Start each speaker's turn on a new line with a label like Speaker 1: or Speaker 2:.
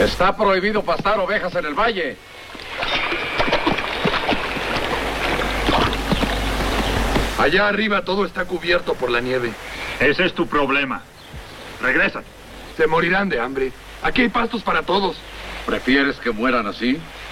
Speaker 1: Está prohibido pastar ovejas en el valle.
Speaker 2: Allá arriba todo está cubierto por la nieve.
Speaker 3: Ese es tu problema. Regrésate.
Speaker 2: Se morirán de hambre. Aquí hay pastos para todos.
Speaker 1: ¿Prefieres que mueran así?